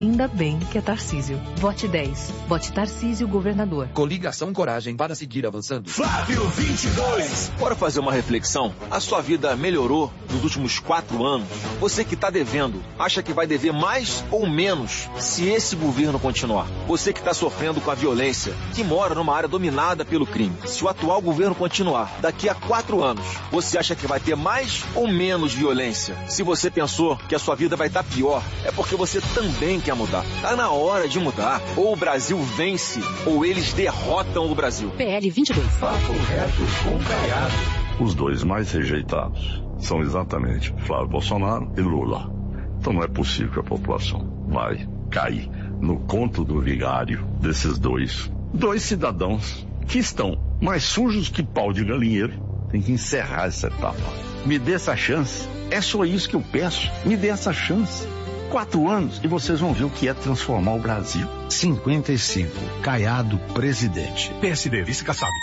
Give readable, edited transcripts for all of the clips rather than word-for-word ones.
Ainda bem que é Tarcísio. Vote 10. Vote Tarcísio, governador. Coligação Coragem para seguir avançando. Flávio 22. Bora fazer uma reflexão? A sua vida melhorou nos últimos 4 anos? Você que está devendo, acha que vai dever mais ou menos se esse governo continuar? Você que está sofrendo com a violência, que mora numa área dominada pelo crime, se o atual governo continuar, daqui a 4 anos, você acha que vai ter mais ou menos violência? Se você pensou que a sua vida vai estar pior, é porque você também quer mudar. Tá na hora de mudar. Ou o Brasil vence, ou eles derrotam o Brasil. PL 22. Papo reto com Caiado. Os dois mais rejeitados são exatamente Flávio Bolsonaro e Lula. Então não é possível que a população vai cair no conto do vigário desses dois cidadãos que estão mais sujos que pau de galinheiro. Tem que encerrar essa etapa. Me dê essa chance. É só isso que eu peço. Me dê essa chance. 4 anos e vocês vão ver o que é transformar o Brasil. 55. Caiado, presidente. PSD, vice-Kassab.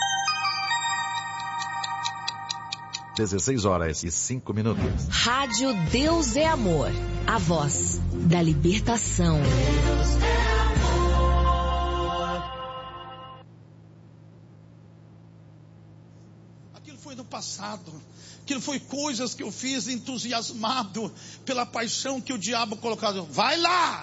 16h05. Rádio Deus é Amor. A voz da libertação. Aquilo foi no passado. Aquilo foi coisas que eu fiz entusiasmado pela paixão que o diabo colocou. Vai lá!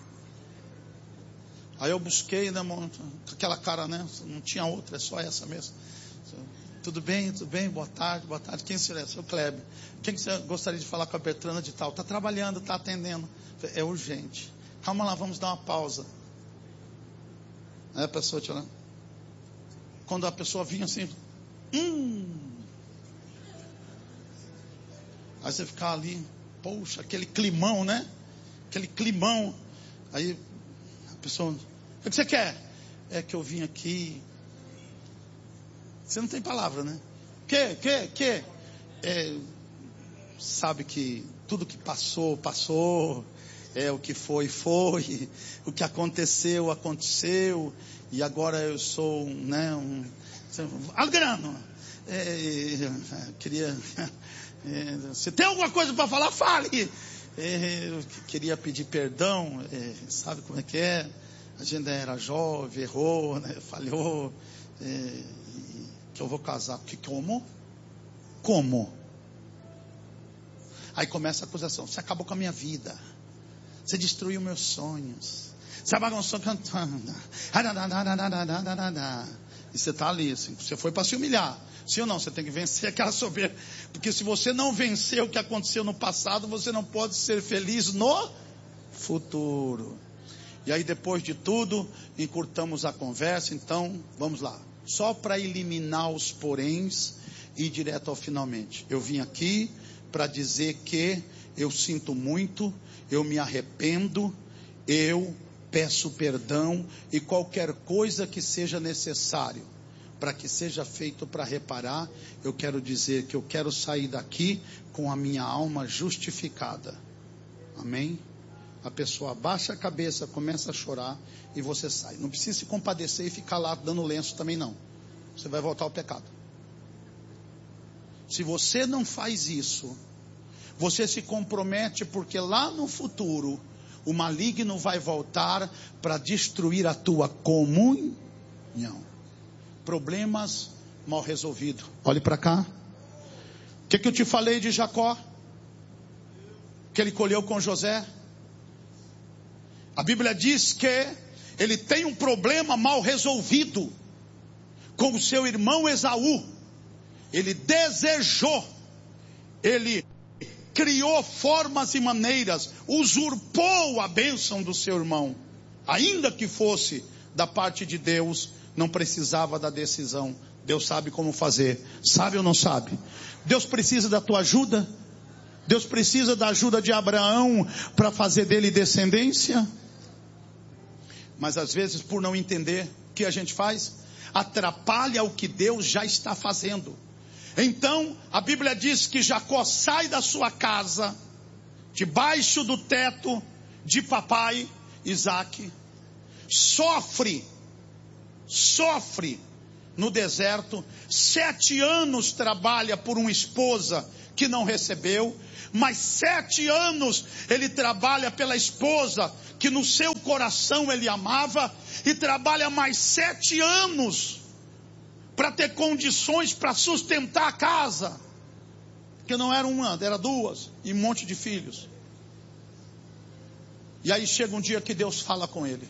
Aí eu busquei, né, com aquela cara, né? Não tinha outra, é só essa mesmo. Tudo bem, boa tarde. Quem será? Seu Kleber. Quem que você gostaria de falar com a Bertrana de tal? Está trabalhando, está atendendo. É urgente. Calma lá, vamos dar uma pausa. Aí a pessoa te olhando. Quando a pessoa vinha assim, Aí você ficar ali, poxa, aquele climão, né? Aquele climão. Aí a pessoa, o que você quer? É que eu vim aqui. Você não tem palavra, né? Que? Sabe que tudo que passou. O que foi. O que aconteceu. E agora eu sou, né? Algrano. Queria... se tem alguma coisa para falar, fale. Eu queria pedir perdão. Sabe como é que é? A gente era jovem, errou, né? Falhou. Que eu vou casar. Porque como? Aí começa a acusação. Você acabou com a minha vida. Você destruiu meus sonhos. Você bagunçou cantando. E você está ali, assim, você foi para se humilhar. Sim ou não? Você tem que vencer aquela soberba. Porque se você não vencer o que aconteceu no passado, você não pode ser feliz no futuro. E aí depois de tudo, encurtamos a conversa. Então, vamos lá. Só para eliminar os poréns e ir direto ao finalmente. Eu vim aqui para dizer que eu sinto muito, eu me arrependo, eu peço perdão e qualquer coisa que seja necessário para que seja feito para reparar, eu quero dizer que eu quero sair daqui com a minha alma justificada. Amém? A pessoa abaixa a cabeça, começa a chorar e você sai. Não precisa se compadecer e ficar lá dando lenço também não. Você vai voltar ao pecado. Se você não faz isso, você se compromete porque lá no futuro o maligno vai voltar para destruir a tua comunhão. Problemas mal resolvidos. Olhe para cá. O que eu te falei de Jacó? Que ele colheu com José. A Bíblia diz que ele tem um problema mal resolvido com o seu irmão Esaú. Ele desejou, ele criou formas e maneiras, usurpou a bênção do seu irmão. Ainda que fosse da parte de Deus, não precisava da decisão. Deus sabe como fazer. Sabe ou não sabe? Deus precisa da tua ajuda? Deus precisa da ajuda de Abraão para fazer dele descendência? Mas às vezes, por não entender, o que a gente faz? Atrapalha o que Deus já está fazendo. Então, a Bíblia diz que Jacó sai da sua casa, debaixo do teto de papai Isaac, sofre no deserto, 7 anos trabalha por uma esposa que não recebeu, mas 7 anos ele trabalha pela esposa, que no seu coração ele amava, e trabalha mais 7 anos, para ter condições para sustentar a casa, que não era uma, era 2, e um monte de filhos. E aí chega um dia que Deus fala com ele: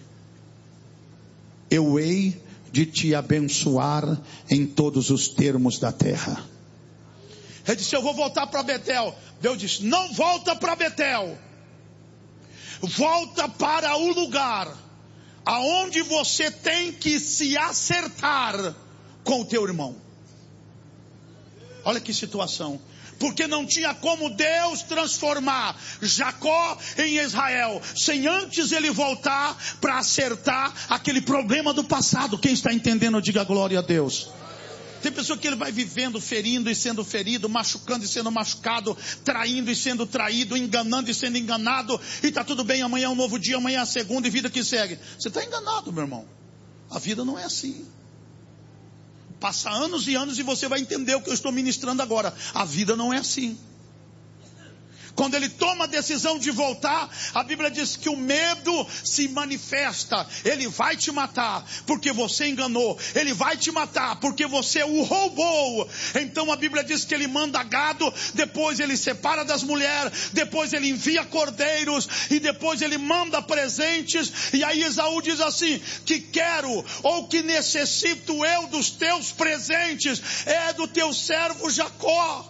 eu hei de te abençoar em todos os termos da terra. Ele disse: eu vou voltar para Betel. Deus disse: não volta para Betel, volta para o lugar aonde você tem que se acertar com o teu irmão. Olha que situação. Porque não tinha como Deus transformar Jacó em Israel sem antes ele voltar para acertar aquele problema do passado. Quem está entendendo, diga glória a Deus. Tem pessoa que ele vai vivendo, ferindo e sendo ferido, machucando e sendo machucado, traindo e sendo traído, enganando e sendo enganado, e está tudo bem, amanhã é um novo dia, amanhã é a segunda, e vida que segue. Você está enganado, meu irmão. A vida não é assim. Passa anos e anos e você vai entender o que eu estou ministrando agora. A vida não é assim. Quando ele toma a decisão de voltar, a Bíblia diz que o medo se manifesta. Ele vai te matar porque você enganou. Ele vai te matar porque você o roubou. Então a Bíblia diz que ele manda gado, depois ele separa das mulheres, depois ele envia cordeiros, e depois ele manda presentes. E aí Esaú diz assim: que quero ou que necessito eu dos teus presentes é do teu servo Jacó.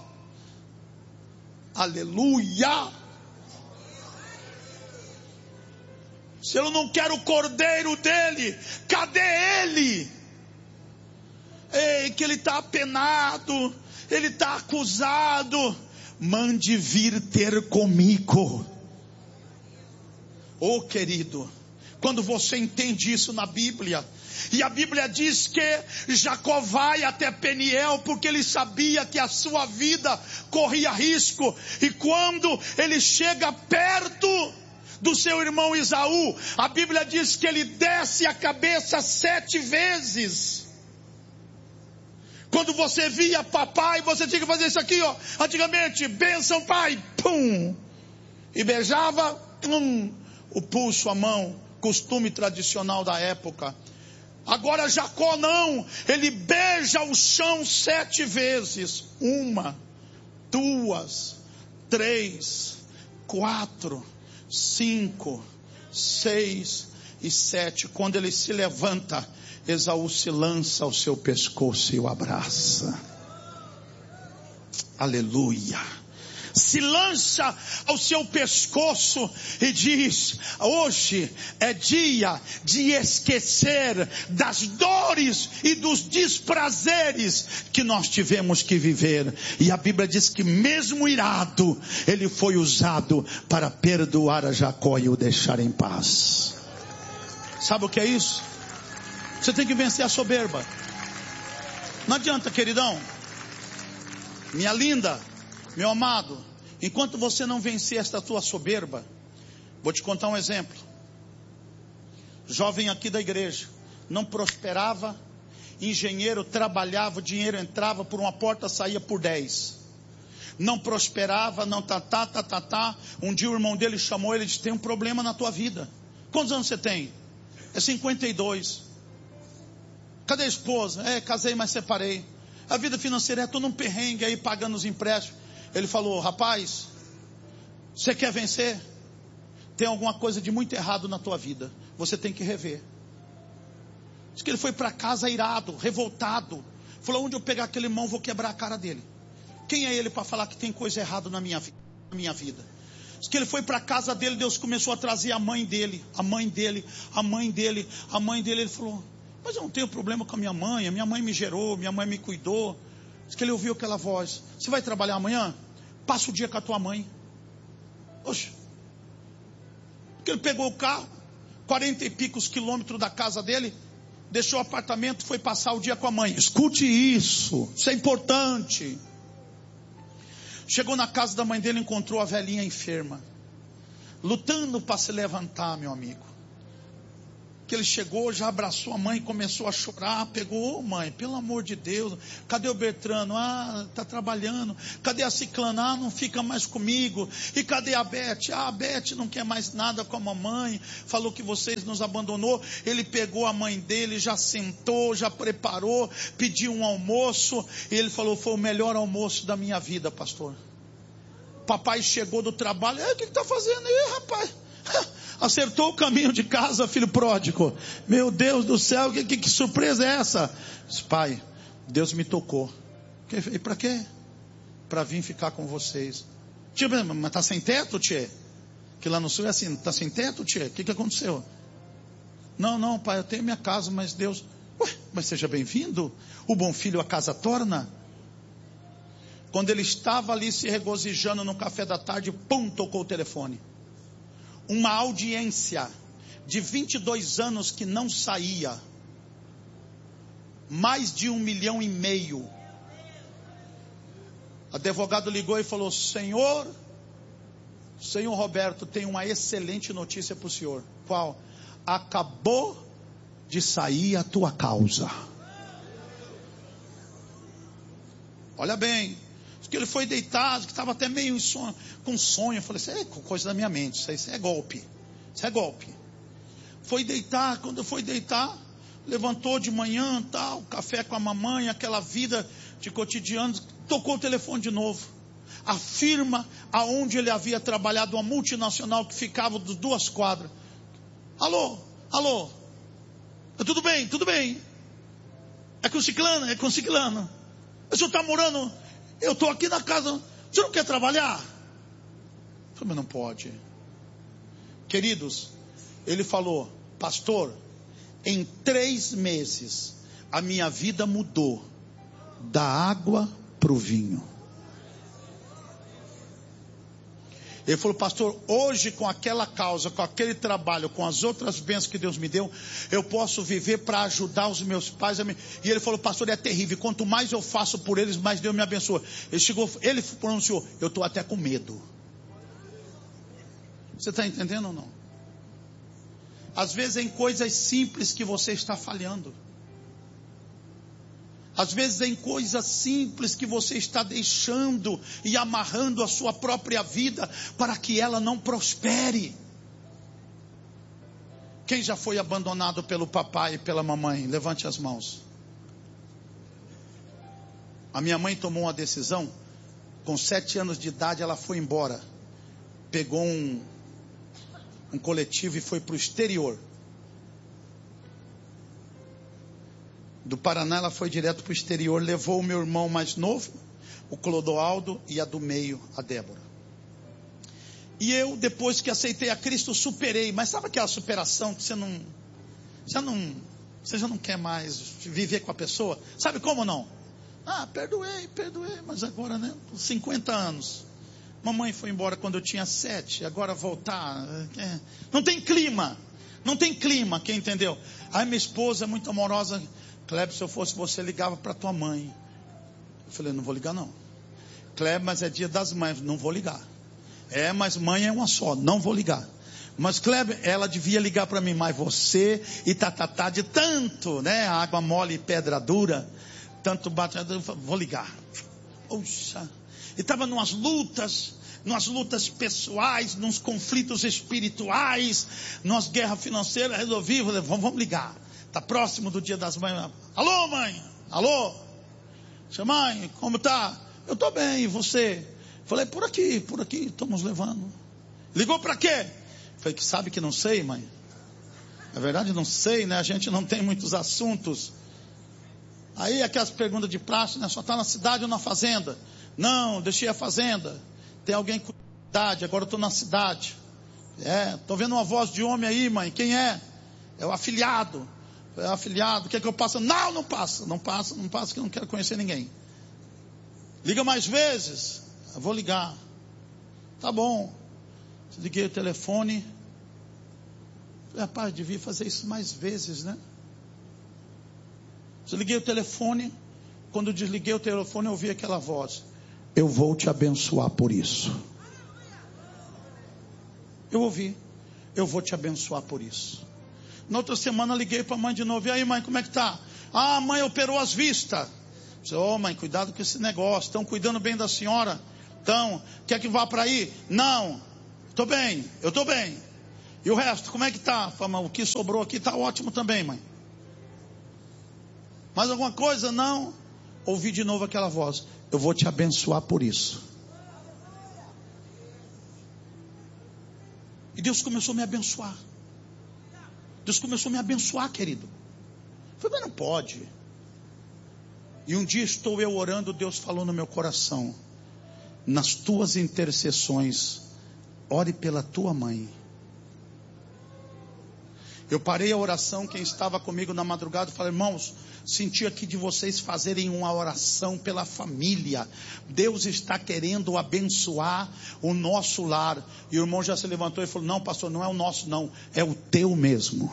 Aleluia. Se eu não quero o cordeiro dele, cadê ele? Ei, que ele está apenado, ele está acusado. Mande vir ter comigo. Oh querido, quando você entende isso na Bíblia, e a Bíblia diz que Jacó vai até Peniel porque ele sabia que a sua vida corria risco. E quando ele chega perto do seu irmão Esaú, a Bíblia diz que ele desce a cabeça 7 vezes. Quando você via papai, você tinha que fazer isso aqui, ó. Antigamente, bênção pai, pum. E beijava, o pulso, a mão, costume tradicional da época. Agora Jacó não, ele beija o chão 7 vezes. 1, 2, 3, 4, 5, 6 e 7. Quando ele se levanta, Esaú se lança ao seu pescoço e o abraça. Aleluia. Se lança ao seu pescoço e diz: hoje é dia de esquecer das dores e dos desprazeres que nós tivemos que viver. E a Bíblia diz que mesmo irado, ele foi usado para perdoar a Jacó e o deixar em paz. Sabe o que é isso? Você tem que vencer a soberba. Não adianta, queridão, minha linda, meu amado, enquanto você não vencer esta tua soberba, vou te contar um exemplo. Jovem aqui da igreja, não prosperava, engenheiro, trabalhava, o dinheiro entrava por uma porta, saía por 10. Não prosperava, não Um dia o irmão dele chamou ele e disse: tem um problema na tua vida. Quantos anos você tem? É 52. Cadê a esposa? Casei, mas separei. A vida financeira é todo um perrengue aí, pagando os empréstimos. Ele falou: rapaz, você quer vencer? Tem alguma coisa de muito errado na tua vida, você tem que rever. Diz que ele foi para casa irado, revoltado. Falou: onde eu pegar aquele irmão, vou quebrar a cara dele. Quem é ele para falar que tem coisa errada na minha vida? Diz que ele foi para casa dele, Deus começou a trazer a mãe dele. Ele falou: mas eu não tenho problema com a minha mãe me gerou, minha mãe me cuidou. Diz que ele ouviu aquela voz: você vai trabalhar amanhã? Passa o dia com a tua mãe. Oxe. Porque ele pegou o carro, 40 e picos quilômetros da casa dele, deixou o apartamento, foi passar o dia com a mãe. Escute isso é importante. Chegou na casa da mãe dele, encontrou a velhinha enferma, lutando para se levantar, meu amigo. que ele chegou, já abraçou a mãe, começou a chorar, pegou, mãe, pelo amor de Deus, cadê o Bertrano? Está trabalhando. Cadê a Ciclana? Não fica mais comigo. E cadê a Beth? A Beth não quer mais nada com a mamãe, falou que vocês nos abandonou. Ele pegou a mãe dele, já sentou, já preparou, pediu um almoço, e ele falou, foi o melhor almoço da minha vida, pastor. Papai chegou do trabalho, o que está fazendo aí, rapaz? Acertou o caminho de casa, filho pródigo. Meu Deus do céu, que surpresa é essa? Pai, Deus me tocou. E para quê? Para vir ficar com vocês. Tia, mas está sem teto, tia? Que lá no sul é assim, está sem teto, tia? O que aconteceu? Não, pai, eu tenho minha casa, mas Deus... mas seja bem-vindo. O bom filho a casa torna. Quando ele estava ali se regozijando no café da tarde, pum, tocou o telefone. Uma audiência de 22 anos que não saía. Mais de 1,5 milhão. Advogado ligou e falou, Senhor Roberto, tem uma excelente notícia para o senhor. Qual? Acabou de sair a tua causa. Olha bem. Que ele foi deitar, que estava até meio com sonho. Eu falei, isso é coisa da minha mente, isso é golpe. Isso é golpe. Foi deitar, quando foi deitar, levantou de manhã, tal, café com a mamãe, aquela vida de cotidiano, tocou o telefone de novo. A firma aonde ele havia trabalhado, uma multinacional que ficava de 2 quadras. Alô? Tudo bem. É com ciclano. O senhor está morando... Eu estou aqui na casa, você não quer trabalhar? Eu falei, mas não pode. Queridos, ele falou, pastor, em 3 meses, a minha vida mudou, da água para o vinho. Ele falou, pastor, hoje com aquela causa, com aquele trabalho, com as outras bênçãos que Deus me deu, eu posso viver para ajudar os meus pais. E ele falou, pastor, é terrível, quanto mais eu faço por eles, mais Deus me abençoa. Ele pronunciou, eu estou até com medo. Você está entendendo ou não? Às vezes é em coisas simples que você está falhando. Às vezes é em coisas simples que você está deixando e amarrando a sua própria vida para que ela não prospere. Quem já foi abandonado pelo papai e pela mamãe? Levante as mãos. A minha mãe tomou uma decisão, com 7 anos de idade ela foi embora. Pegou um coletivo e foi para o exterior. Do Paraná ela foi direto para o exterior, levou o meu irmão mais novo, o Clodoaldo, e a do meio, a Débora. E eu, depois que aceitei a Cristo, superei. Mas sabe aquela superação que você já não quer mais viver com a pessoa? Sabe como não? Perdoei, mas agora, né, 50 anos. Mamãe foi embora quando eu tinha 7, agora voltar. Não tem clima, quem entendeu? Aí minha esposa é muito amorosa. Kleber, se eu fosse você, ligava para tua mãe. Eu falei, não vou ligar não. Kleber, mas é dia das mães, não vou ligar. Mas mãe é uma só, não vou ligar. Mas Kleber, ela devia ligar para mim, mas você e de tanto, né? Água mole e pedra dura, tanto bate, vou ligar. Poxa, e estava numas lutas pessoais, nos conflitos espirituais, nas guerras financeiras, resolvi, vamos ligar. Está próximo do dia das mães. Alô, mãe? Alô? Mãe, como está? Eu estou bem, e você? Falei, por aqui, estamos levando. Ligou para quê? Falei, sabe que não sei, mãe? Na verdade não sei, né? A gente não tem muitos assuntos. Aí aquelas perguntas de praxe, né? Só está na cidade ou na fazenda? Não, deixei a fazenda. Tem alguém com idade, agora eu estou na cidade. Estou vendo uma voz de homem aí, mãe. Quem é? É o afilhado. Quer que eu passe? Não passa, que eu não quero conhecer ninguém. Liga mais vezes. Eu vou ligar. Tá bom. Desliguei o telefone. Rapaz, devia fazer isso mais vezes, né? Desliguei o telefone. Quando desliguei o telefone, eu ouvi aquela voz: eu vou te abençoar por isso. Eu ouvi: eu vou te abençoar por isso. Na outra semana liguei para a mãe de novo. E aí, mãe, como é que tá? Ah, a mãe operou as vistas. Disse, mãe, cuidado com esse negócio. Estão cuidando bem da senhora? Então, quer que vá para aí? Não. Eu estou bem. E o resto, como é que tá? Falei, o que sobrou aqui está ótimo também, mãe. Mais alguma coisa? Não. Ouvi de novo aquela voz. Eu vou te abençoar por isso. E Deus começou a me abençoar. Deus começou a me abençoar, querido. Eu falei, mas não pode. E um dia estou eu orando, Deus falou no meu coração: nas tuas intercessões, ore pela tua mãe. Eu parei a oração, quem estava comigo na madrugada, falei, irmãos, senti aqui de vocês fazerem uma oração pela família. Deus está querendo abençoar o nosso lar. E o irmão já se levantou e falou, não pastor, não é o nosso não, é o teu mesmo.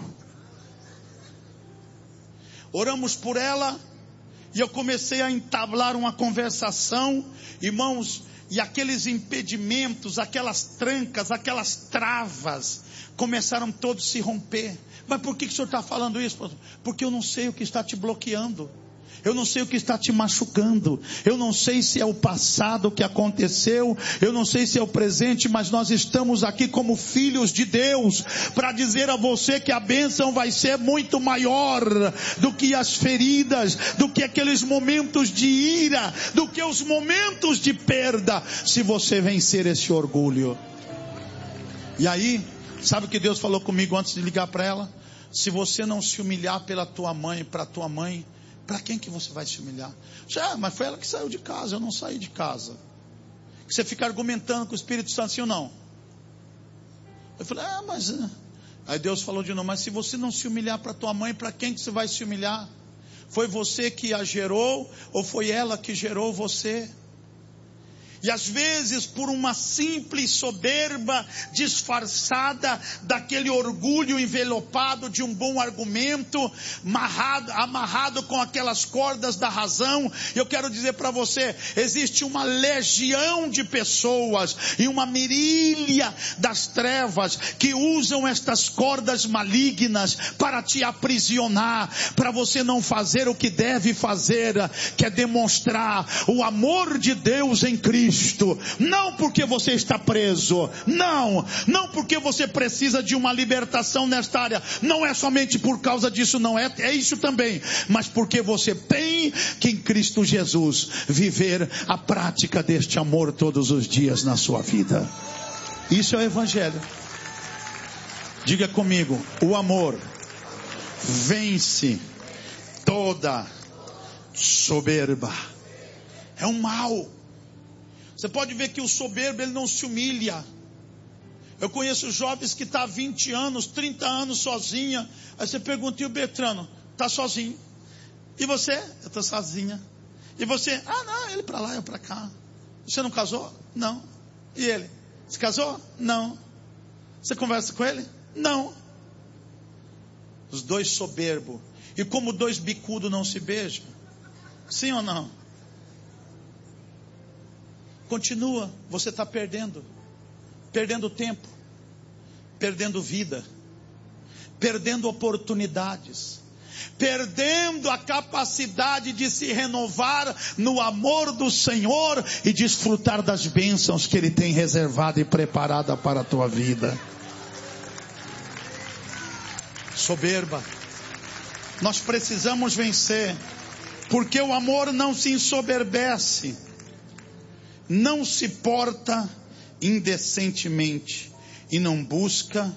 Oramos por ela, e eu comecei a entablar uma conversação, irmãos, e aqueles impedimentos, aquelas trancas, aquelas travas, começaram todos a se romper. Mas por que o senhor está falando isso, pastor? Porque eu não sei o que está te bloqueando. Eu não sei o que está te machucando. Eu não sei se é o passado que aconteceu. Eu não sei se é o presente. Mas nós estamos aqui como filhos de Deus para dizer a você que a bênção vai ser muito maior do que as feridas, do que aqueles momentos de ira, do que os momentos de perda, se você vencer esse orgulho. E aí, sabe o que Deus falou comigo antes de ligar para ela? Se você não se humilhar pela tua mãe, para tua mãe, para quem que você vai se humilhar? Mas foi ela que saiu de casa, eu não saí de casa. Você fica argumentando com o Espírito Santo, sim ou não? Eu falei, mas... Aí Deus falou de novo, mas se você não se humilhar para tua mãe, para quem que você vai se humilhar? Foi você que a gerou, ou foi ela que gerou você? E às vezes por uma simples soberba disfarçada daquele orgulho envelopado de um bom argumento, amarrado com aquelas cordas da razão, eu quero dizer para você, existe uma legião de pessoas e uma mirília das trevas que usam estas cordas malignas para te aprisionar, para você não fazer o que deve fazer, que é demonstrar o amor de Deus em Cristo. Não porque você está preso, não porque você precisa de uma libertação nesta área, não é somente por causa disso, não é isso também, mas porque você tem que em Cristo Jesus viver a prática deste amor todos os dias na sua vida. Isso é o Evangelho. Diga comigo, o amor vence toda soberba. É um mal. Você pode ver que o soberbo, ele não se humilha. Eu conheço jovens que estão há 20 anos, 30 anos sozinha. Aí você pergunta, e o Bertrano? Está sozinho. E você? Eu estou sozinha. E você? Não, ele para lá, eu para cá. Você não casou? Não. E ele? Se casou? Não. Você conversa com ele? Não. Os dois soberbos. E como dois bicudos não se beijam? Sim ou não? Continua, você está perdendo tempo, perdendo vida, perdendo oportunidades, perdendo a capacidade de se renovar no amor do Senhor e desfrutar das bênçãos que Ele tem reservado e preparada para a tua vida. Soberba, nós precisamos vencer, porque o amor não se ensoberbece, não se porta indecentemente e não busca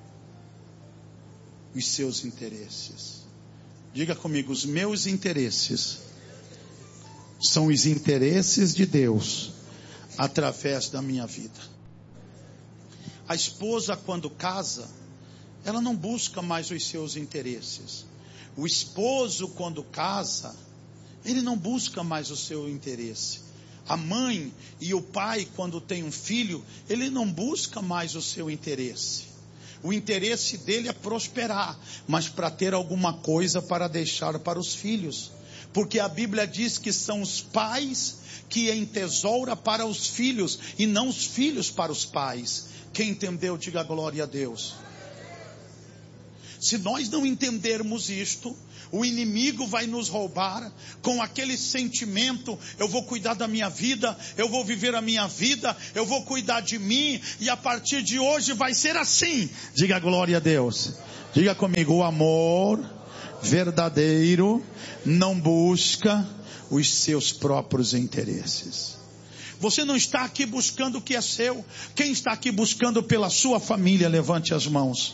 os seus interesses. Diga comigo, os meus interesses são os interesses de Deus através da minha vida. A esposa, quando casa, ela não busca mais os seus interesses. O esposo, quando casa, ele não busca mais o seu interesse. A mãe e o pai, quando tem um filho, ele não busca mais o seu interesse. O interesse dele é prosperar, mas para ter alguma coisa para deixar para os filhos. Porque a Bíblia diz que são os pais que entesoura para os filhos e não os filhos para os pais. Quem entendeu, diga glória a Deus. Se nós não entendermos isto, o inimigo vai nos roubar com aquele sentimento: eu vou cuidar da minha vida, eu vou viver a minha vida, eu vou cuidar de mim, e a partir de hoje vai ser assim. Diga glória a Deus. Diga comigo: o amor verdadeiro não busca os seus próprios interesses. Você não está aqui buscando o que é seu. Quem está aqui buscando pela sua família, levante as mãos.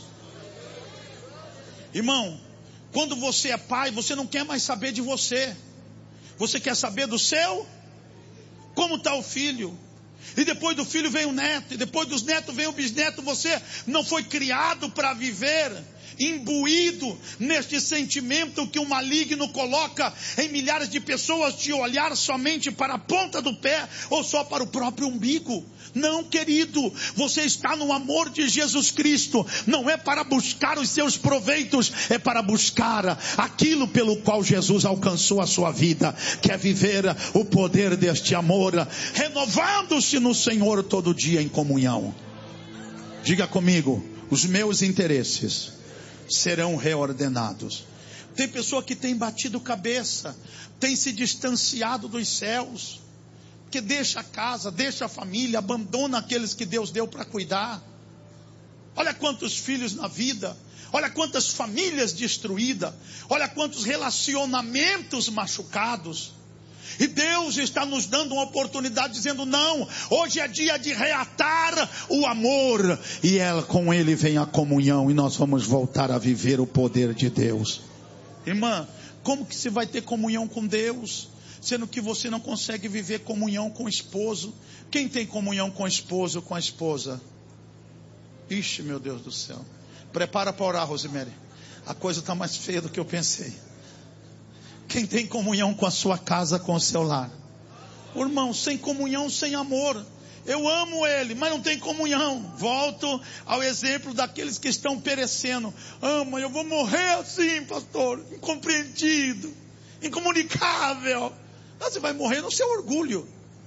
Irmão, quando você é pai, você não quer mais saber de você. Você quer saber do seu? Como está o filho? E depois do filho vem o neto, e depois dos netos vem o bisneto. Você não foi criado para viver imbuído neste sentimento que o maligno coloca em milhares de pessoas, de olhar somente para a ponta do pé ou só para o próprio umbigo. Não, querido, você está no amor de Jesus Cristo. Não é para buscar os seus proveitos, é para buscar aquilo pelo qual Jesus alcançou a sua vida, que é viver o poder deste amor, renovando-se no Senhor todo dia em comunhão. Diga comigo: os meus interesses serão reordenados. Tem pessoa que tem batido cabeça, tem se distanciado dos céus, que deixa a casa, deixa a família, abandona aqueles que Deus deu para cuidar. Olha quantos filhos na vida, olha quantas famílias destruídas, olha quantos relacionamentos machucados. E Deus está nos dando uma oportunidade, dizendo: não, hoje é dia de reatar o amor, e com Ele vem a comunhão, e nós vamos voltar a viver o poder de Deus. Irmã, como que você vai ter comunhão com Deus, sendo que você não consegue viver comunhão com o esposo? Quem tem comunhão com o esposo, com a esposa? Ixi, meu Deus do céu. Prepara para orar, Rosemary. A coisa está mais feia do que eu pensei. Quem tem comunhão com a sua casa, com o seu lar? Irmão, sem comunhão, sem amor. Eu amo ele, mas não tem comunhão. Volto ao exemplo daqueles que estão perecendo. Ama, eu vou morrer assim, pastor, incompreendido, incomunicável. Você vai morrer no seu orgulho.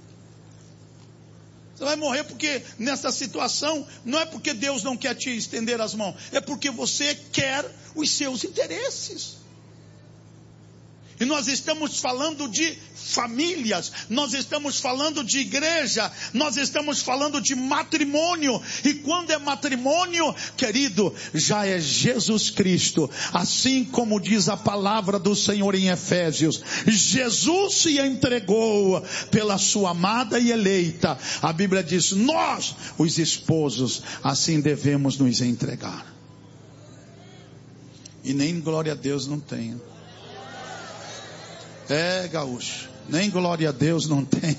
Você vai morrer porque nessa situação, não é porque Deus não quer te estender as mãos, é porque você quer os seus interesses. E nós estamos falando de famílias, nós estamos falando de igreja, nós estamos falando de matrimônio. E quando é matrimônio, querido, já é Jesus Cristo. Assim como diz a palavra do Senhor em Efésios, Jesus se entregou pela sua amada e eleita. A Bíblia diz: nós, os esposos, assim devemos nos entregar. E nem glória a Deus não tem. Gaúcho, nem glória a Deus não tem.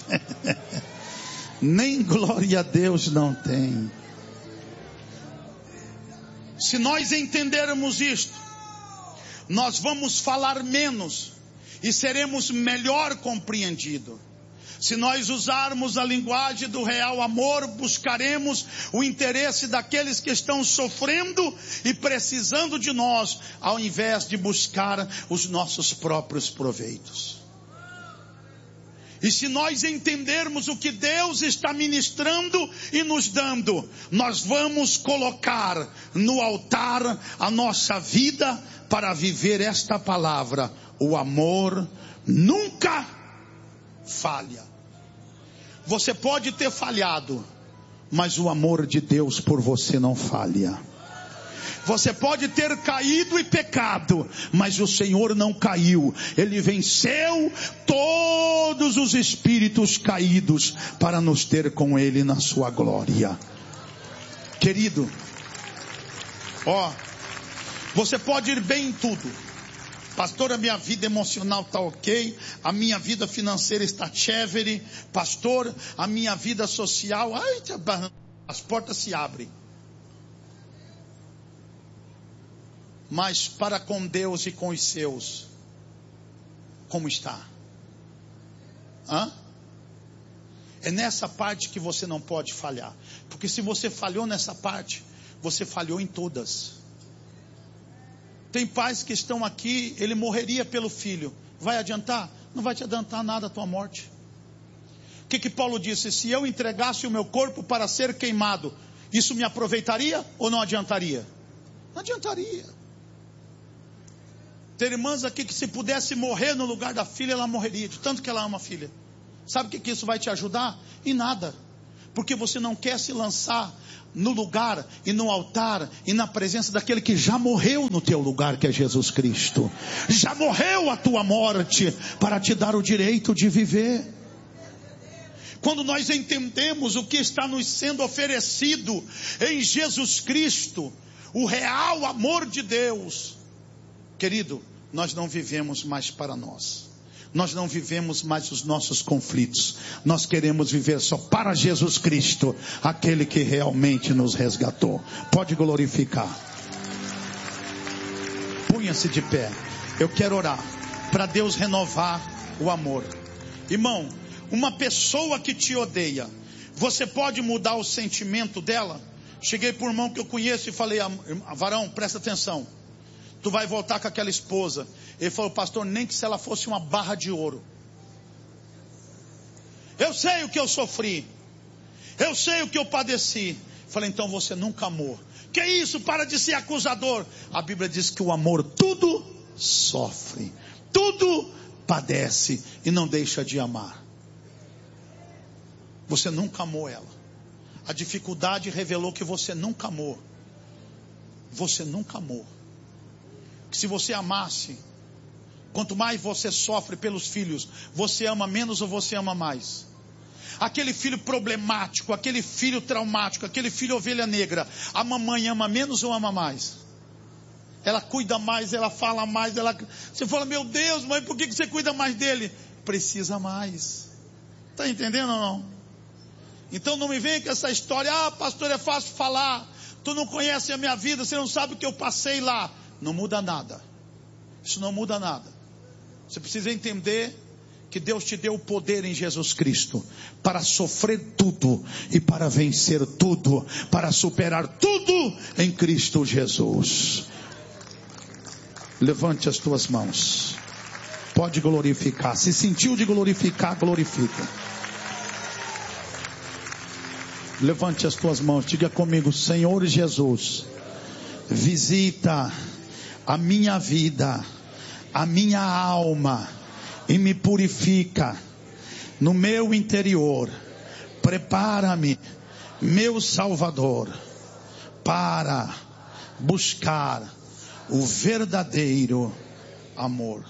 Nem glória a Deus não tem. Se nós entendermos isto, nós vamos falar menos e seremos melhor compreendidos. Se nós usarmos a linguagem do real amor, buscaremos o interesse daqueles que estão sofrendo e precisando de nós, ao invés de buscar os nossos próprios proveitos. E se nós entendermos o que Deus está ministrando e nos dando, nós vamos colocar no altar a nossa vida para viver esta palavra: o amor nunca falha. Você pode ter falhado, mas o amor de Deus por você não falha. Você pode ter caído e pecado, mas o Senhor não caiu. Ele venceu todos os espíritos caídos para nos ter com Ele na sua glória. Querido, você pode ir bem em tudo. Pastor, a minha vida emocional está ok, a minha vida financeira está chévere. Pastor, a minha vida social, as portas se abrem. Mas para com Deus e com os seus, como está? É nessa parte que você não pode falhar. Porque se você falhou nessa parte, você falhou em todas. Tem pais que estão aqui, ele morreria pelo filho. Vai adiantar? Não vai te adiantar nada a tua morte. O que Paulo disse? Se eu entregasse o meu corpo para ser queimado, isso me aproveitaria ou não adiantaria? Não adiantaria. Tem irmãs aqui que se pudesse morrer no lugar da filha, ela morreria, de tanto que ela ama a filha. Sabe o que isso vai te ajudar? Em nada. Porque você não quer se lançar no lugar e no altar e na presença daquele que já morreu no teu lugar, que é Jesus Cristo. Já morreu a tua morte para te dar o direito de viver. Quando nós entendemos o que está nos sendo oferecido em Jesus Cristo, o real amor de Deus, querido, nós não vivemos mais para nós. Nós não vivemos mais os nossos conflitos. Nós queremos viver só para Jesus Cristo, aquele que realmente nos resgatou. Pode glorificar. Punha-se de pé. Eu quero orar para Deus renovar o amor. Irmão, uma pessoa que te odeia, você pode mudar o sentimento dela? Cheguei para um irmão que eu conheço e falei: varão, presta atenção, tu vai voltar com aquela esposa. Ele falou: pastor, nem que se ela fosse uma barra de ouro. Eu sei o que eu sofri, eu sei o que eu padeci. Falei: então você nunca amou. Que isso? Para de ser acusador. A Bíblia diz que o amor tudo sofre, tudo padece e não deixa de amar. Você nunca amou ela. A dificuldade revelou que você nunca amou. Você nunca amou. Que se você amasse, quanto mais você sofre pelos filhos, você ama menos ou você ama mais? Aquele filho problemático, aquele filho traumático, aquele filho ovelha negra, a mamãe ama menos ou ama mais? Ela cuida mais, ela fala mais, você fala: meu Deus, mãe, por que você cuida mais dele? Precisa mais. Está entendendo ou não? Então não me venha com essa história: ah, pastor, é fácil falar, tu não conhece a minha vida, você não sabe o que eu passei lá. Não muda nada. Isso não muda nada. Você precisa entender que Deus te deu o poder em Jesus Cristo para sofrer tudo e para vencer tudo, para superar tudo em Cristo Jesus. Levante as tuas mãos. Pode glorificar. Se sentiu de glorificar, glorifica. Levante as tuas mãos. Diga comigo: Senhor Jesus, visita a minha vida, a minha alma, e me purifica no meu interior. Prepara-me, meu Salvador, para buscar o verdadeiro amor.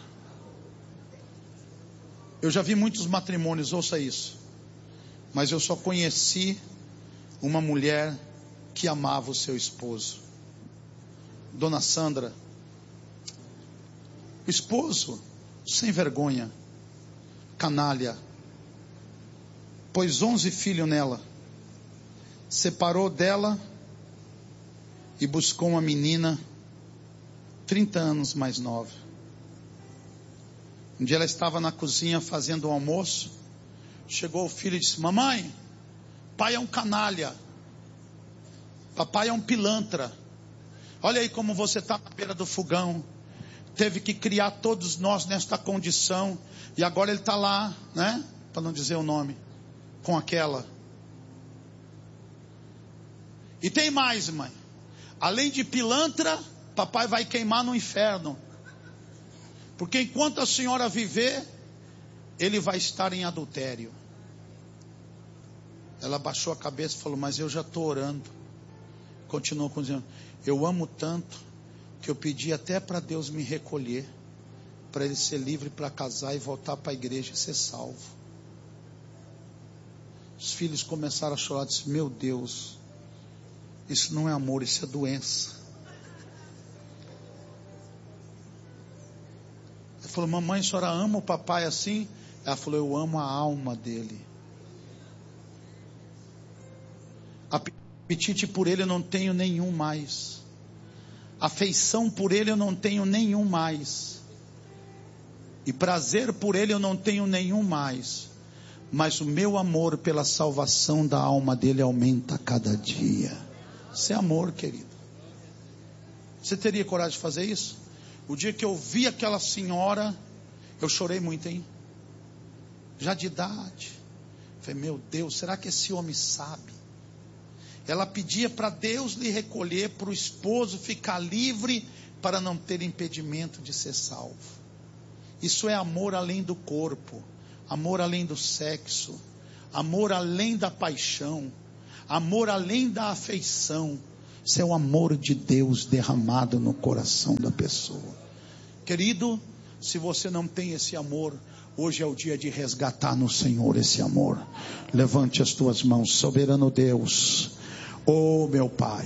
Eu já vi muitos matrimônios, ouça isso, mas eu só conheci uma mulher que amava o seu esposo. Dona Sandra, o esposo, sem vergonha, canalha, pôs 11 filhos nela, separou dela e buscou uma menina 30 anos mais nova. Um dia ela estava na cozinha fazendo o almoço, chegou o filho e disse: mamãe, pai é um canalha, papai é um pilantra, olha aí como você está na beira do fogão, teve que criar todos nós nesta condição, e agora ele está lá, né, para não dizer o nome, com aquela. E tem mais, mãe, além de pilantra, papai vai queimar no inferno, porque enquanto a senhora viver, ele vai estar em adultério. Ela baixou a cabeça e falou: mas eu já estou orando. Continuou dizendo: eu amo tanto que eu pedi até para Deus me recolher, para ele ser livre para casar e voltar para a igreja e ser salvo. Os filhos começaram a chorar, disse: meu Deus, isso não é amor, isso é doença. Ele falou: mamãe, a senhora ama o papai assim? Ela falou: eu amo a alma dele. Apetite por ele eu não tenho nenhum mais. Afeição por ele eu não tenho nenhum mais. E prazer por ele eu não tenho nenhum mais. Mas o meu amor pela salvação da alma dele aumenta a cada dia. Isso é amor, querido. Você teria coragem de fazer isso? O dia que eu vi aquela senhora, eu chorei muito, hein? Já de idade. Falei: meu Deus, será que esse homem sabe? ela pedia para Deus lhe recolher, para o esposo ficar livre, para não ter impedimento de ser salvo. Isso é amor além do corpo, amor além do sexo, amor além da paixão, amor além da afeição. Isso é o amor de Deus derramado no coração da pessoa. Querido, se você não tem esse amor, hoje é o dia de resgatar no Senhor esse amor. Levante as tuas mãos, soberano Deus. Oh meu Pai,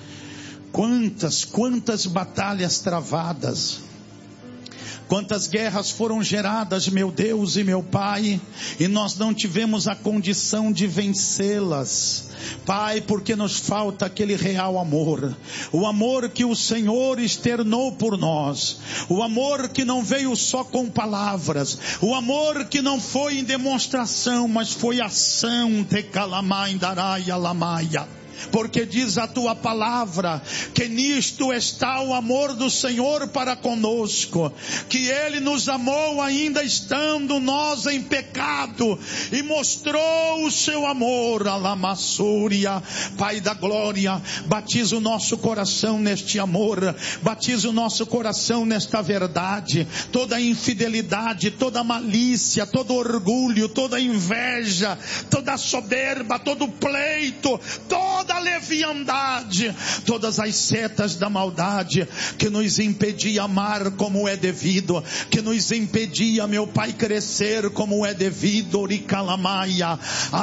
quantas batalhas travadas, quantas guerras foram geradas, meu Deus e meu Pai, e nós não tivemos a condição de vencê-las, Pai, porque nos falta aquele real amor, o amor que o Senhor externou por nós, o amor que não veio só com palavras, o amor que não foi em demonstração, mas foi ação, tecalamai darai alamaia. Porque diz a tua palavra que nisto está o amor do Senhor para conosco, que Ele nos amou ainda estando nós em pecado e mostrou o seu amor. Alamassúria, Pai da glória, batiza o nosso coração neste amor, batiza o nosso coração nesta verdade. Toda infidelidade, toda malícia, todo orgulho, toda inveja, toda soberba, todo pleito, toda leviandade, todas as setas da maldade que nos impedia amar como é devido, que nos impedia, meu Pai, crescer como é devido. Oricalamaia,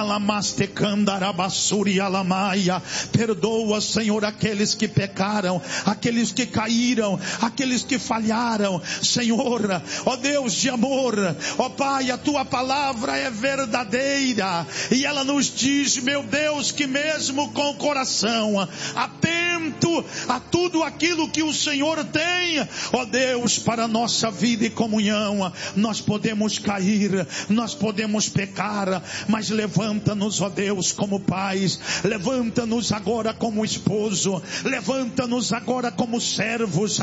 alamastecandarabassuri alamaia. Perdoa, Senhor, aqueles que pecaram, aqueles que caíram, aqueles que falharam, Senhor, ó Deus de amor, ó Pai, a tua palavra é verdadeira e ela nos diz, meu Deus, que mesmo com coração atento a tudo aquilo que o Senhor tem, ó Deus, para a nossa vida e comunhão, nós podemos cair, nós podemos pecar, mas levanta-nos, ó Deus, como pais, levanta-nos agora como esposo, levanta-nos agora como servos,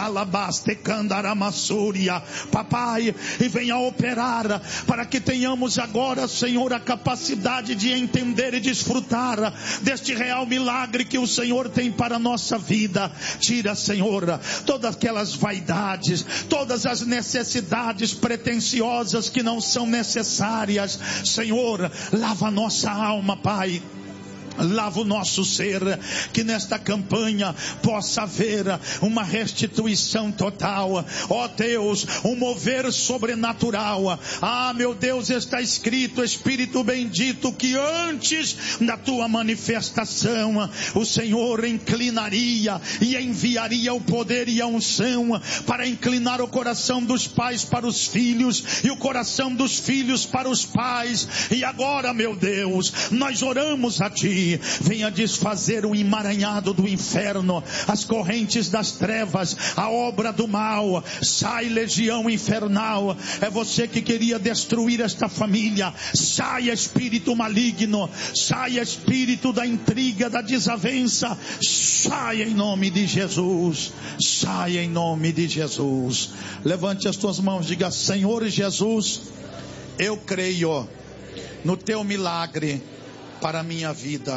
alabastecandaramassuria, papai, e venha operar para que tenhamos agora, Senhor, a capacidade de entender e desfrutar deste real milagre que o Senhor tem para a nossa vida. Tira, Senhor, todas aquelas vaidades, todas as necessidades pretensiosas que não são necessárias. Senhor, lava a nossa alma, Pai. Lava o nosso ser, que nesta campanha possa haver uma restituição total, ó Deus, um mover sobrenatural. Ah, meu Deus, está escrito, Espírito bendito, que antes da tua manifestação o Senhor inclinaria e enviaria o poder e a unção para inclinar o coração dos pais para os filhos e o coração dos filhos para os pais. E agora, meu Deus, nós oramos a Ti. Venha desfazer o emaranhado do inferno, as correntes das trevas, a obra do mal. Sai, legião infernal. É você que queria destruir esta família. Saia, espírito maligno. Saia, espírito da intriga, da desavença. Saia em nome de Jesus. Saia em nome de Jesus. Levante as tuas mãos, diga: Senhor Jesus, eu creio no teu milagre para a minha vida.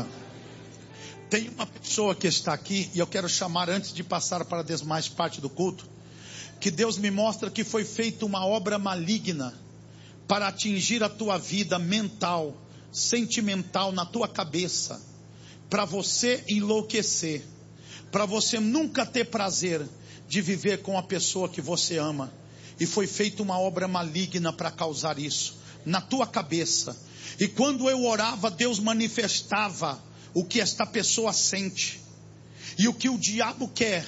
Tem uma pessoa que está aqui, e eu quero chamar antes de passar para a demais parte do culto, que Deus me mostra que foi feita uma obra maligna para atingir a tua vida mental, sentimental, na tua cabeça, para você enlouquecer, para você nunca ter prazer de viver com a pessoa que você ama. E foi feita uma obra maligna para causar isso na tua cabeça. E quando eu orava, Deus manifestava o que esta pessoa sente. E o que o diabo quer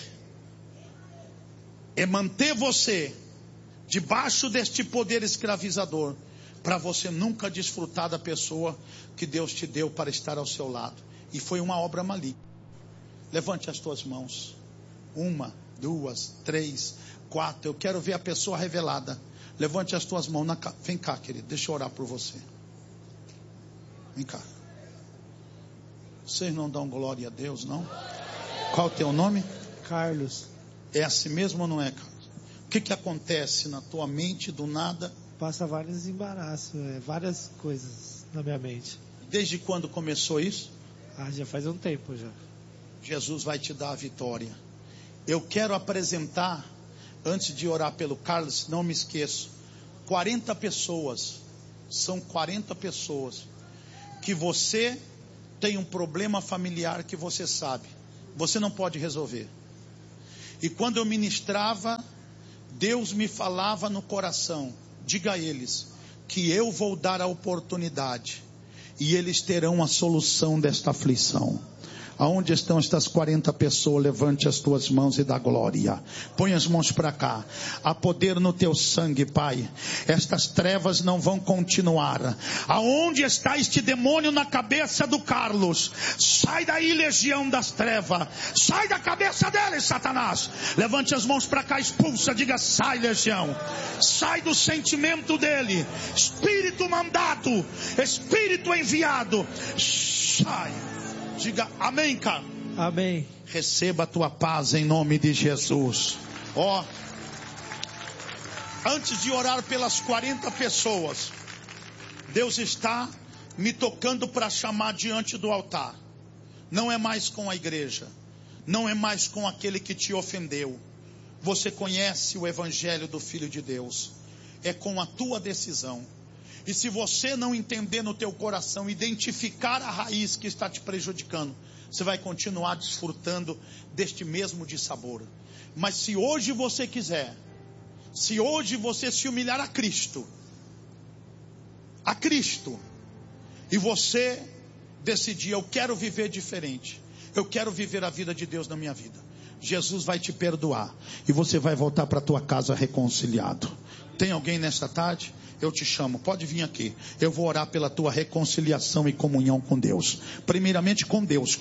é manter você debaixo deste poder escravizador, para você nunca desfrutar da pessoa que Deus te deu para estar ao seu lado. E foi uma obra maligna. Levante as tuas mãos. 1, 2, 3, 4. Eu quero ver a pessoa revelada. Levante as tuas mãos. Vem cá, querido. Deixa eu orar por você. Vem cá. Vocês não dão glória a Deus, não? Qual o teu nome? Carlos. É assim mesmo ou não é, Carlos? O que acontece na tua mente do nada? Passa vários embaraços, várias coisas na minha mente. Desde quando começou isso? Já faz um tempo já. Jesus vai te dar a vitória. Eu quero apresentar, antes de orar pelo Carlos, não me esqueço, 40 pessoas. São 40 pessoas que você tem um problema familiar que você sabe, você não pode resolver. E quando eu ministrava, Deus me falava no coração: diga a eles que eu vou dar a oportunidade e eles terão a solução desta aflição. Aonde estão estas 40 pessoas? Levante as tuas mãos e dá glória. Põe as mãos para cá. Há poder no teu sangue, Pai. Estas trevas não vão continuar. Aonde está este demônio na cabeça do Carlos? Sai daí, legião das trevas. Sai da cabeça dele, Satanás. Levante as mãos para cá, expulsa. Diga: sai, legião. Sai do sentimento dele. Espírito mandado, espírito enviado. Sai. Diga amém, cara. Amém. Receba a tua paz em nome de Jesus. Antes de orar pelas 40 pessoas, Deus está me tocando para chamar diante do altar. Não é mais com a igreja, não é mais com aquele que te ofendeu. Você conhece o evangelho do Filho de Deus. É com a tua decisão. E se você não entender no teu coração, identificar a raiz que está te prejudicando, você vai continuar desfrutando deste mesmo dissabor. Mas se hoje você quiser, se hoje você se humilhar a Cristo, e você decidir: eu quero viver diferente, eu quero viver a vida de Deus na minha vida, Jesus vai te perdoar e você vai voltar para a tua casa reconciliado. Tem alguém nesta tarde? Eu te chamo, pode vir aqui. Eu vou orar pela tua reconciliação e comunhão com Deus. Primeiramente com Deus.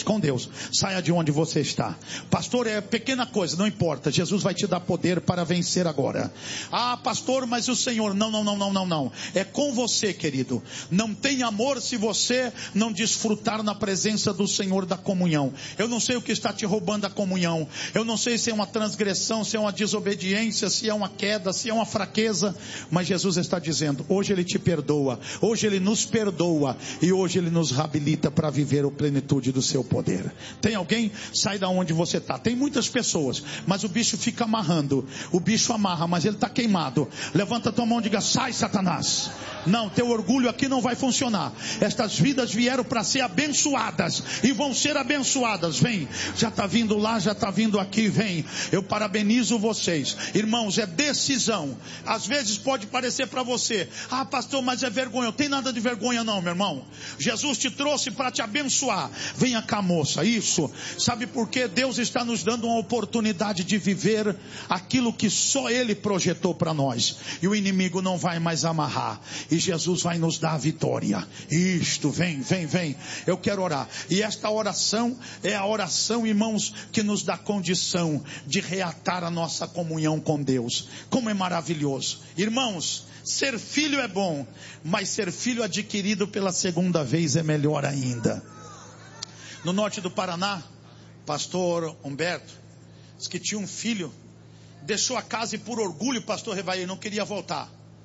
Saia de onde você está. Pastor, é pequena coisa, não importa. Jesus vai te dar poder para vencer agora. Ah, pastor, mas o Senhor... Não. É com você, querido. Não tem amor se você não desfrutar na presença do Senhor da comunhão. Eu não sei o que está te roubando a comunhão. Eu não sei se é uma transgressão, se é uma desobediência, se é uma queda, se é uma fraqueza. Mas Jesus está dizendo: hoje Ele te perdoa, hoje Ele nos perdoa e hoje Ele nos reabilita para viver a plenitude do seu poder. Tem alguém? Sai da onde você está. Tem muitas pessoas, mas o bicho fica amarrando. O bicho amarra, mas ele está queimado. Levanta tua mão e diga: sai, Satanás. Não, teu orgulho aqui não vai funcionar. Estas vidas vieram para ser abençoadas e vão ser abençoadas. Vem, já está vindo lá, já está vindo aqui, vem. Eu parabenizo vocês, irmãos. É decisão. Às vezes pode parecer para você: ah, pastor, mas é vergonha. Não tem nada de vergonha não, meu irmão. Jesus te trouxe para te abençoar. Venha cá, moça. Isso. Sabe por quê? Deus está nos dando uma oportunidade de viver aquilo que só Ele projetou para nós. E o inimigo não vai mais amarrar. E Jesus vai nos dar a vitória. Isto, vem. Eu quero orar. E esta oração é a oração, irmãos, que nos dá condição de reatar a nossa comunhão com Deus. Como é maravilhoso. Irmãos, ser filho é bom, mas ser filho adquirido pela segunda vez é melhor ainda. No norte do Paraná, pastor Humberto disse que tinha um filho, deixou a casa e por orgulho, pastor Revaí, não queria voltar.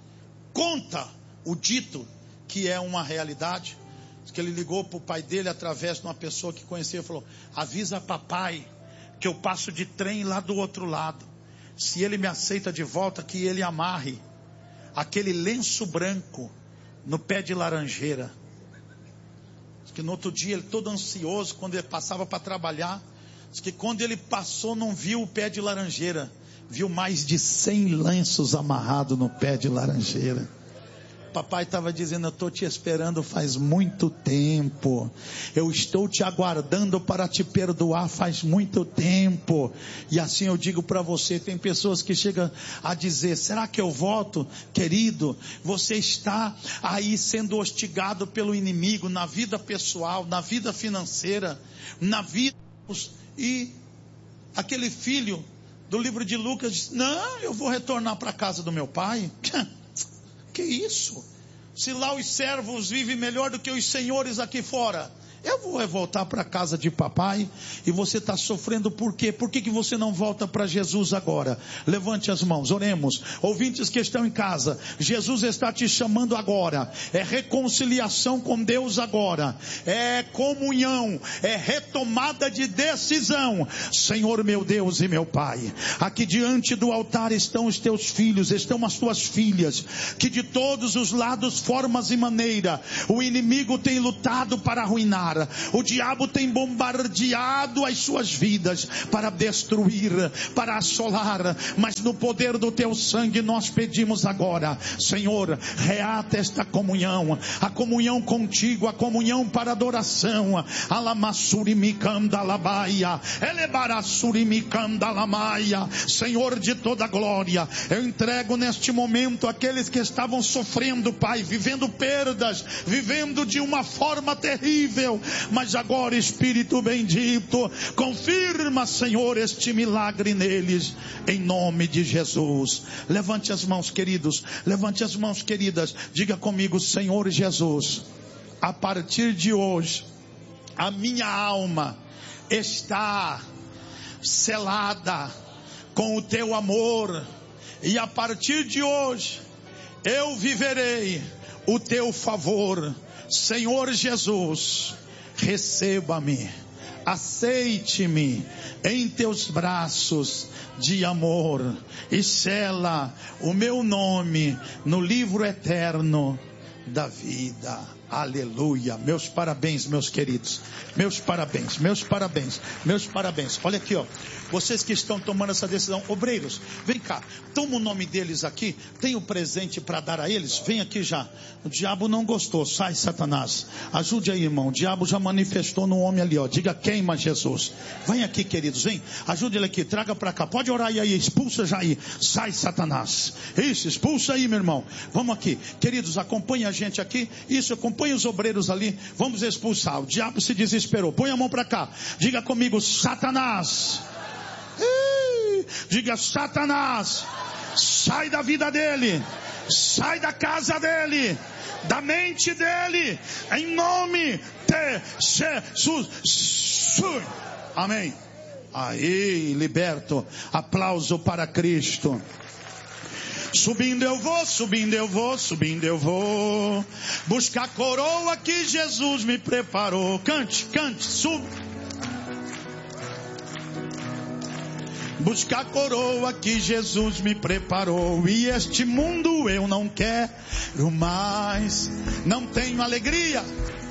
Conta o dito que é uma realidade, que ele ligou para o pai dele através de uma pessoa que conhecia e falou: avisa papai que eu passo de trem lá do outro lado. Se ele me aceita de volta, que ele amarre aquele lenço branco no pé de laranjeira. Diz que no outro dia ele todo ansioso, quando ele passava para trabalhar, diz que quando ele passou não viu o pé de laranjeira, viu mais de 100 lenços amarrados no pé de laranjeira. Papai estava dizendo: eu estou te esperando faz muito tempo. Eu estou te aguardando para te perdoar faz muito tempo. E assim eu digo para você, tem pessoas que chegam a dizer: será que eu volto? Querido, você está aí sendo hostigado pelo inimigo na vida pessoal, na vida financeira, na vida... E aquele filho do livro de Lucas diz: não, eu vou retornar para a casa do meu pai. Que isso? Se lá os servos vivem melhor do que os senhores aqui fora, Eu vou voltar para a casa de papai. E você está sofrendo por quê? Por que você não volta para Jesus agora? Levante as mãos, oremos. Ouvintes que estão em casa, Jesus está te chamando agora. É reconciliação com Deus agora. É comunhão. É retomada de decisão. Senhor meu Deus e meu Pai, aqui diante do altar estão os teus filhos, estão as tuas filhas, que de todos os lados, formas e maneira, o inimigo tem lutado para arruinar. O diabo tem bombardeado as suas vidas para destruir, para assolar, mas no poder do teu sangue nós pedimos agora, Senhor, reata esta comunhão, a comunhão contigo, a comunhão para adoração. Alamassurimicandalabaia, elebarassurimicandalamaia. Senhor de toda glória, eu entrego neste momento aqueles que estavam sofrendo, Pai, vivendo perdas, vivendo de uma forma terrível, mas agora, Espírito bendito, confirma, Senhor, este milagre neles, em nome de Jesus. Levante as mãos, queridos, levante as mãos, queridas, diga comigo: Senhor Jesus, a partir de hoje, a minha alma está selada com o teu amor, e a partir de hoje, eu viverei o teu favor. Senhor Jesus, receba-me, aceite-me em teus braços de amor e sela o meu nome no livro eterno da vida. Aleluia. Meus parabéns, meus queridos. Meus parabéns, meus parabéns, meus parabéns. Olha aqui, ó. Vocês que estão tomando essa decisão, obreiros, vem cá, toma o nome deles aqui. Tem o presente para dar a eles? Vem aqui já. O diabo não gostou, sai, Satanás. Ajude aí, irmão. O diabo já manifestou no homem ali, ó. Diga: queima, Jesus. Vem aqui, queridos, vem. Ajude ele aqui, traga para cá. Pode orar aí, expulsa já aí. Sai, Satanás. Isso, expulsa aí, meu irmão. Vamos aqui, queridos, acompanhe a gente aqui. Isso, acompanhe os obreiros ali. Vamos expulsar. O diabo se desesperou. Põe a mão para cá. Diga comigo: Satanás. Diga: Satanás, sai da vida dele, sai da casa dele, da mente dele, em nome de Jesus. Amém. Aí, liberto. Aplauso para Cristo. Subindo eu vou, subindo eu vou, subindo eu vou, buscar a coroa que Jesus me preparou. Cante, cante, suba. Buscar a coroa que Jesus me preparou. E este mundo eu não quero mais. Não tenho alegria